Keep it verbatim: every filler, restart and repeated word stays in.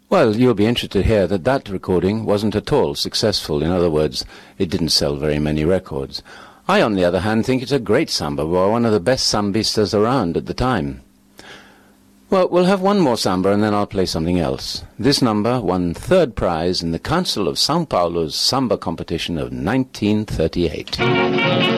Well, you'll be interested to hear that that recording wasn't at all successful. In other words, it didn't sell very many records. I, on the other hand, think it's a great samba, or one of the best sambistas around at the time. Well, we'll have one more samba and then I'll play something else. This number won third prize in the Council of São Paulo's samba competition of nineteen thirty-eight.